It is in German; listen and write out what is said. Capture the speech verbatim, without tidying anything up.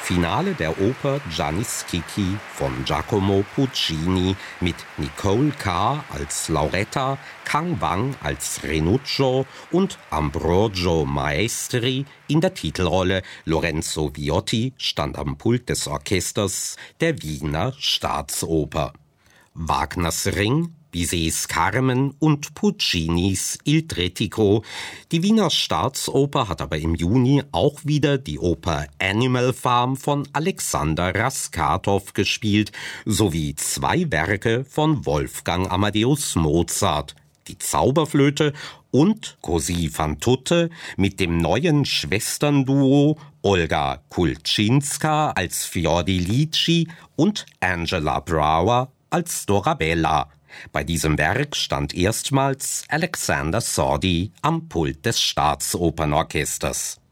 Finale der Oper Gianni Schicchi von Giacomo Puccini mit Nicole Carr als Lauretta, Kang Wang als Renuccio und Ambrogio Maestri in der Titelrolle. Lorenzo Viotti stand am Pult des Orchesters der Wiener Staatsoper. Wagners Ring, Bizets Carmen und Puccinis Il Trittico. Die Wiener Staatsoper hat aber im Juni auch wieder die Oper Animal Farm von Alexander Raskatow gespielt, sowie zwei Werke von Wolfgang Amadeus Mozart, die Zauberflöte und Così fan tutte mit dem neuen Schwesternduo Olga Kulczynska als Fiordilici und Angela Brower als Dorabella. Bei diesem Werk stand erstmals Alexander Sordi am Pult des Staatsopernorchesters.